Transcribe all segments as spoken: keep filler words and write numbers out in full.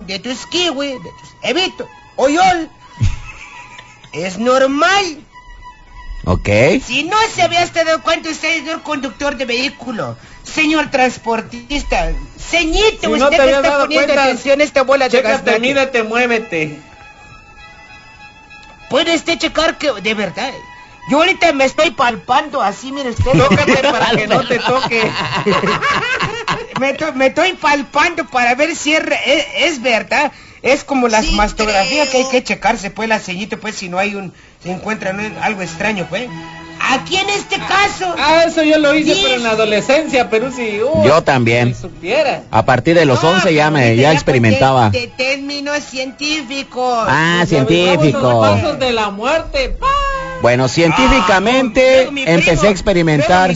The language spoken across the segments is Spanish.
de tus kiwi, de tus evito, oyol, es normal. Ok. Si no se había dado cuenta usted, señor conductor de vehículo, señor transportista, ceñito, si usted no te que está dado poniendo cuenta, atención a esta bola de gas. Chécate, mídete, muévete. ¿Puede usted checar que, de verdad? Yo ahorita me estoy palpando así, mire usted. Tócate para que no te toque. me, to, me estoy palpando para ver si es, es, es verdad. Es como las sí, mastografías creo. Que hay que checarse, pues, la ceñita, pues, si no hay un... Se encuentra algo extraño, pues. Aquí en este caso... Ah, eso yo lo hice, pero en la adolescencia, pero sí... Uh, yo también. Si supiera. A partir de los no, once ya me ya experimentaba. De, de términos científicos. Ah, pues, científicos. Los pasos de la muerte. ¡Pah! Bueno, científicamente ah, no, empecé primo, a experimentar...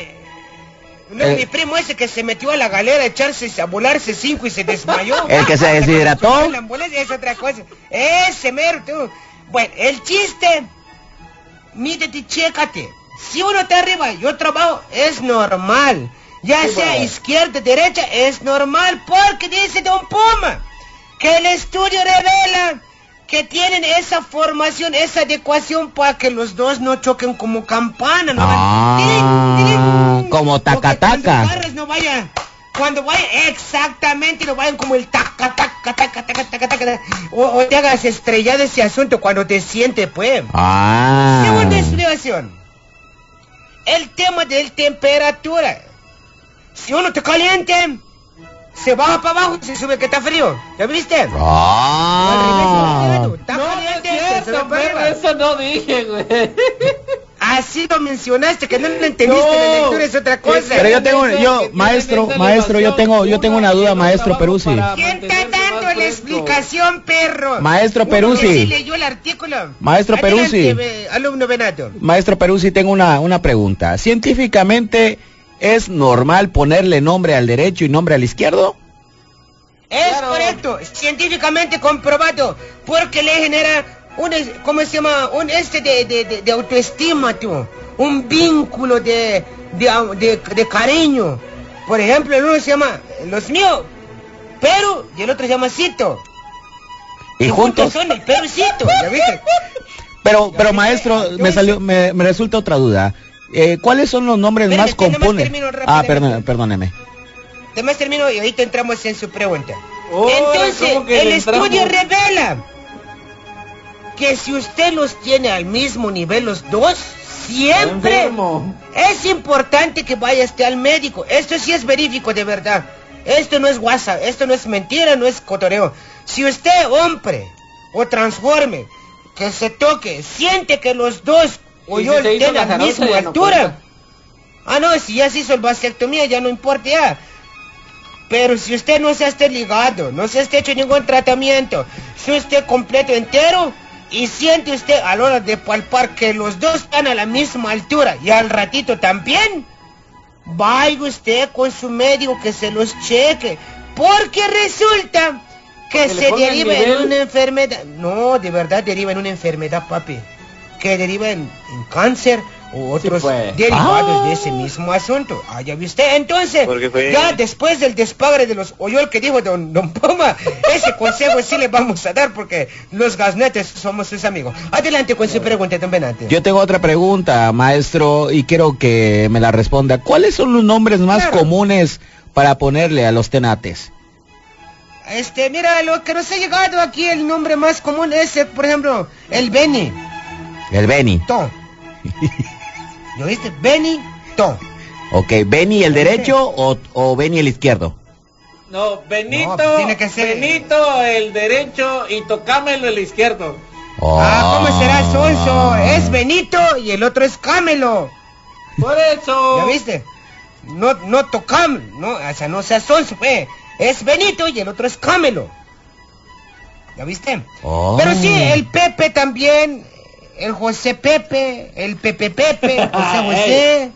No, eh, mi primo ese que se metió a la galera a echarse, a volarse cinco y se desmayó. ¿El que se deshidrató? La ambulancia es otra cosa. Ese mero, tú. Bueno, el chiste, mídete, chécate. Si uno está arriba y otro abajo, es normal. Ya sí, sea bueno. Izquierda, derecha, es normal. Porque dice Don Puma que el estudio revela que tienen esa formación, esa adecuación para que los dos no choquen como campana, ¿no? Ah, ¡Tirin, tirin! Como taca-taca. No vaya, cuando vayan, exactamente, no vayan como el taca, taca, taca, taca, taca, taca, o, o te hagas estrellar ese asunto cuando te sientes, pues. Ah. Segunda explicación. El tema de la temperatura. Si uno está caliente, se baja para abajo y se sube que está frío. ¿Ya viste? Ah. Está no, caliente, no es cierto, se sube para arriba. Eso no dije, güey. Así lo mencionaste, que no lo entendiste, no, la lectura es otra cosa. Pero yo tengo, yo, maestro, maestro, yo tengo, yo tengo una duda, maestro Peruzzi. ¿Quién está dando la explicación, perro? Maestro Peruzzi. Sí leyó el artículo. Maestro Peruzzi. Alumno Benato. Maestro Peruzzi, tengo una, una pregunta. Científicamente, ¿es normal ponerle nombre al derecho y nombre al izquierdo? Es claro. Correcto, científicamente comprobado, porque le genera un, ¿cómo se llama? Un este de, de, de, de autoestima, tú, un vínculo de, de, de, de cariño. Por ejemplo, el uno se llama, los míos, Perú, y el otro se llama Cito. Y, y juntos son el Perucito, ¿ya viste? Pero, pero maestro, me salió, me, me resulta otra duda. Eh, ¿Cuáles son los nombres Pero más comunes? Ah, perdón, perdóneme. Además termino y ahorita entramos en su pregunta. Oh, entonces, el estudio revela que si usted los tiene al mismo nivel los dos, siempre enfermo. Es importante que vaya usted al médico. Esto sí es verídico de verdad. Esto no es WhatsApp, esto no es mentira, no es cotoreo. Si usted, hombre, o transforme, que se toque, siente que los dos o yo si estén a la misma altura. No ah, no, si ya se hizo el vasectomía, ya no importa ya. Pero si usted no se esté ligado, no se esté hecho ningún tratamiento, si usted completo entero y siente usted a la hora de palpar que los dos están a la misma altura y al ratito también, vaya usted con su médico que se los cheque, porque resulta que se deriva en una enfermedad, no, de verdad deriva en una enfermedad, papi, que deriva en, en cáncer o otros sí, pues. derivados ah. de ese mismo asunto. Ah, ya viste. Entonces, ya después del despagre de los oyol que dijo don, don Poma, ese consejo sí le vamos a dar porque los gasnetes somos sus amigos. Adelante con su pregunta, don Benante. Yo tengo otra pregunta, maestro, y quiero que me la responda. ¿Cuáles son los nombres más claro. comunes para ponerle a los tenates? Este, mira, lo que nos ha llegado aquí, el nombre más común es, por ejemplo, el Beni. El Beni. To. ¿Lo viste? Beni, To. Ok, ¿Beni el derecho o, o Beni el izquierdo? No, Benito, no, tiene que ser... Benito el derecho y Tocámelo el izquierdo. Oh. Ah, ¿cómo será sonso? Es Benito y el otro es Cámelo. Por eso. ¿Ya viste? No, no Tocámelo, no, o sea, no sea sonso, pues. Es Benito y el otro es Cámelo. ¿Ya viste? Oh. Pero sí, el Pepe también... El José Pepe, el Pepe Pepe, el José José.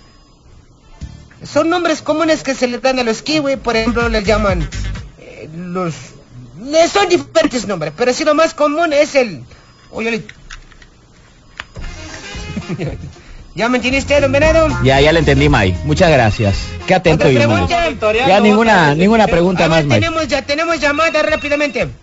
Son nombres comunes que se le dan a los kiwi, por ejemplo, les llaman eh, los... Eh, son diferentes nombres, pero sí lo más común es el... Oye, ¿ya me entendiste, don Venado? Ya, ya le entendí, May. Muchas gracias. Qué atento y muy. Ya ninguna, ninguna pregunta más, May. Tenemos, ya tenemos llamada rápidamente.